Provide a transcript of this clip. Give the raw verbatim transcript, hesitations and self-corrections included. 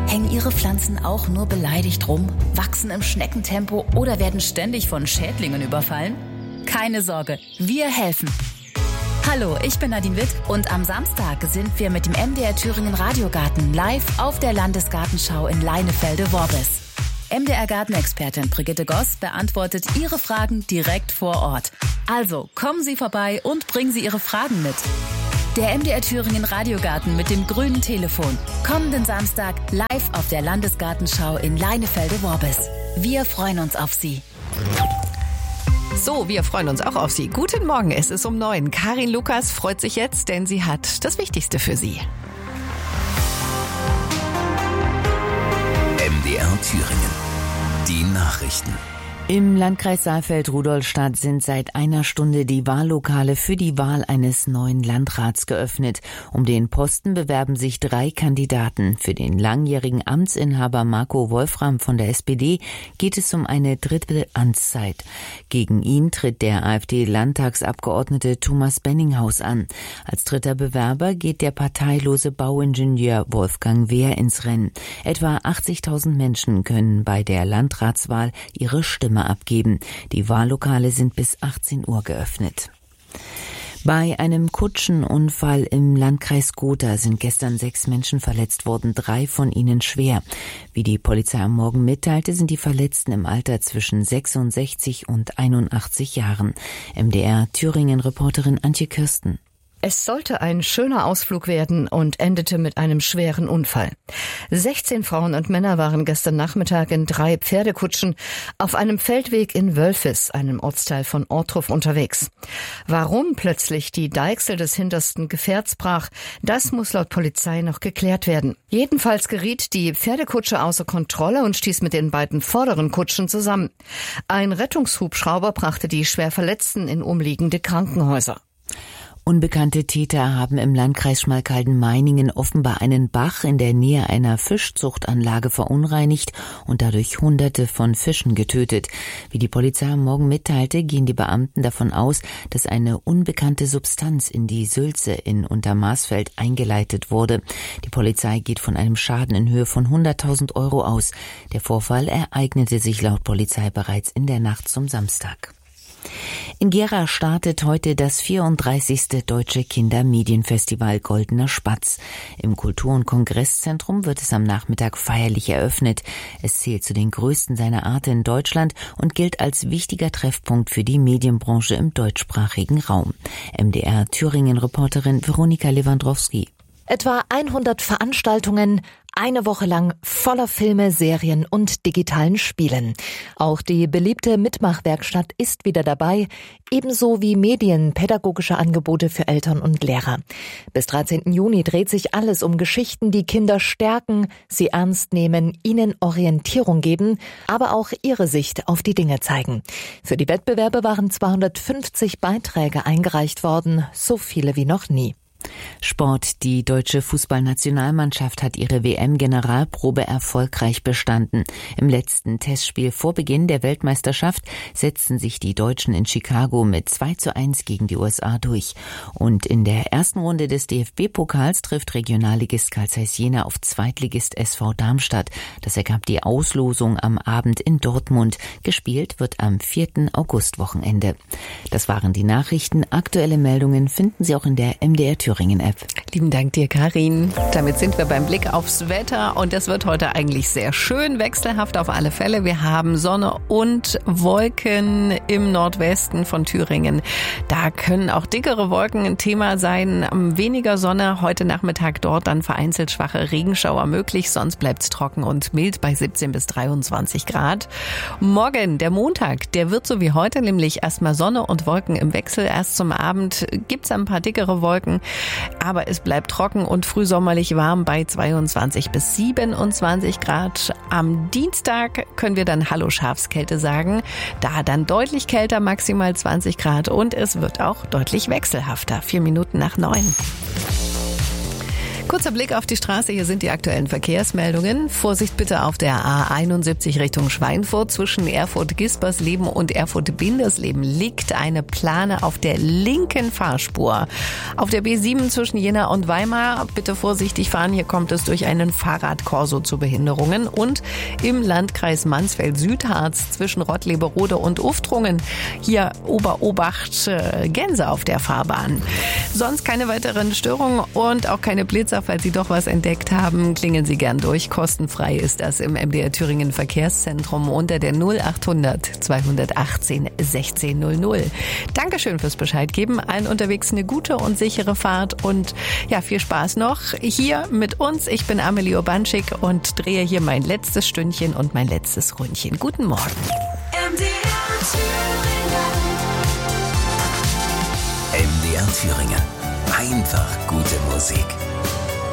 Hängen Ihre Pflanzen auch nur beleidigt rum, wachsen im Schneckentempo oder werden ständig von Schädlingen überfallen? Keine Sorge, wir helfen. Hallo, ich bin Nadine Witt und am Samstag sind wir mit dem M D R Thüringen Radiogarten live auf der Landesgartenschau in Leinefelde-Worbis. M D R-Gartenexpertin Brigitte Goss beantwortet Ihre Fragen direkt vor Ort. Also kommen Sie vorbei und bringen Sie Ihre Fragen mit. Der M D R Thüringen Radiogarten mit dem grünen Telefon. Kommenden Samstag live auf der Landesgartenschau in Leinefelde-Worbis. Wir freuen uns auf Sie. So, wir freuen uns auch auf Sie. Guten Morgen, es ist um neun. Karin Lukas freut sich jetzt, denn sie hat das Wichtigste für Sie. M D R Thüringen. Die Nachrichten. Im Landkreis Saalfeld-Rudolstadt sind seit einer Stunde die Wahllokale für die Wahl eines neuen Landrats geöffnet. Um den Posten bewerben sich drei Kandidaten. Für den langjährigen Amtsinhaber Marco Wolfram von der S P D geht es um eine dritte Amtszeit. Gegen ihn tritt der AfD-Landtagsabgeordnete Thomas Benninghaus an. Als dritter Bewerber geht der parteilose Bauingenieur Wolfgang Wehr ins Rennen. Etwa achtzigtausend Menschen können bei der Landratswahl ihre Stimme abgeben. Die Wahllokale sind bis achtzehn Uhr geöffnet. Bei einem Kutschenunfall im Landkreis Gotha sind gestern sechs Menschen verletzt worden, drei von ihnen schwer. Wie die Polizei am Morgen mitteilte, sind die Verletzten im Alter zwischen sechsundsechzig und einundachtzig Jahren. M D R Thüringen-Reporterin Antje Kirsten. Es sollte ein schöner Ausflug werden und endete mit einem schweren Unfall. sechzehn Frauen und Männer waren gestern Nachmittag in drei Pferdekutschen auf einem Feldweg in Wölfis, einem Ortsteil von Ortruf, unterwegs. Warum plötzlich die Deichsel des hintersten Gefährts brach, das muss laut Polizei noch geklärt werden. Jedenfalls geriet die Pferdekutsche außer Kontrolle und stieß mit den beiden vorderen Kutschen zusammen. Ein Rettungshubschrauber brachte die Schwerverletzten in umliegende Krankenhäuser. Unbekannte Täter haben im Landkreis Schmalkalden-Meiningen offenbar einen Bach in der Nähe einer Fischzuchtanlage verunreinigt und dadurch Hunderte von Fischen getötet. Wie die Polizei am Morgen mitteilte, gehen die Beamten davon aus, dass eine unbekannte Substanz in die Sülze in Untermaßfeld eingeleitet wurde. Die Polizei geht von einem Schaden in Höhe von hunderttausend Euro aus. Der Vorfall ereignete sich laut Polizei bereits in der Nacht zum Samstag. In Gera startet heute das vierunddreißigste Deutsche Kindermedienfestival Goldener Spatz. Im Kultur- und Kongresszentrum wird es am Nachmittag feierlich eröffnet. Es zählt zu den größten seiner Art in Deutschland und gilt als wichtiger Treffpunkt für die Medienbranche im deutschsprachigen Raum. M D R Thüringen-Reporterin Veronika Lewandowski. Etwa hundert Veranstaltungen, eine Woche lang voller Filme, Serien und digitalen Spielen. Auch die beliebte Mitmachwerkstatt ist wieder dabei, ebenso wie medienpädagogische Angebote für Eltern und Lehrer. Bis dreizehnten Juni dreht sich alles um Geschichten, die Kinder stärken, sie ernst nehmen, ihnen Orientierung geben, aber auch ihre Sicht auf die Dinge zeigen. Für die Wettbewerbe waren zweihundertfünfzig Beiträge eingereicht worden, so viele wie noch nie. Sport. Die deutsche Fußballnationalmannschaft hat ihre W M-Generalprobe erfolgreich bestanden. Im letzten Testspiel vor Beginn der Weltmeisterschaft setzten sich die Deutschen in Chicago mit zwei zu eins gegen die U S A durch. Und in der ersten Runde des D F B-Pokals trifft Regionalligist Carl Zeiss Jena auf Zweitligist S V Darmstadt. Das ergab die Auslosung am Abend in Dortmund. Gespielt wird am vierten August-Wochenende. Das waren die Nachrichten. Aktuelle Meldungen finden Sie auch in der M D R Thüringen-App. Lieben Dank dir, Karin. Damit sind wir beim Blick aufs Wetter und es wird heute eigentlich sehr schön, wechselhaft auf alle Fälle. Wir haben Sonne und Wolken im Nordwesten von Thüringen. Da können auch dickere Wolken ein Thema sein. Weniger Sonne heute Nachmittag dort, dann vereinzelt schwache Regenschauer möglich. Sonst bleibt es trocken und mild bei siebzehn bis dreiundzwanzig Grad. Morgen, der Montag, der wird so wie heute, nämlich erstmal Sonne und Wolken im Wechsel. Erst zum Abend gibt's ein paar dickere Wolken. Aber es bleibt trocken und frühsommerlich warm bei zweiundzwanzig bis siebenundzwanzig Grad. Am Dienstag können wir dann Hallo Schafskälte sagen. Da dann deutlich kälter, maximal zwanzig Grad und es wird auch deutlich wechselhafter. Vier Minuten nach neun. Kurzer Blick auf die Straße, hier sind die aktuellen Verkehrsmeldungen. Vorsicht bitte auf der A einundsiebzig Richtung Schweinfurt. Zwischen Erfurt-Gispersleben und Erfurt-Bindersleben liegt eine Plane auf der linken Fahrspur. Auf der B sieben zwischen Jena und Weimar bitte vorsichtig fahren, hier kommt es durch einen Fahrradkorso zu Behinderungen. Und im Landkreis Mansfeld-Südharz zwischen Rottleberode und Uftrungen, hier Ober-Obacht, äh, Gänse auf der Fahrbahn. Sonst keine weiteren Störungen und auch keine Blitzer. Falls Sie doch was entdeckt haben, klingeln Sie gern durch. Kostenfrei ist das im M D R Thüringen Verkehrszentrum unter der null achthundert zweihundertachtzehn sechzehn null null. Dankeschön fürs Bescheid geben. Allen unterwegs eine gute und sichere Fahrt und ja, viel Spaß noch hier mit uns. Ich bin Amelie Urbanschik und drehe hier mein letztes Stündchen und mein letztes Ründchen. Guten Morgen. M D R Thüringen. M D R Thüringen. Einfach gute Musik.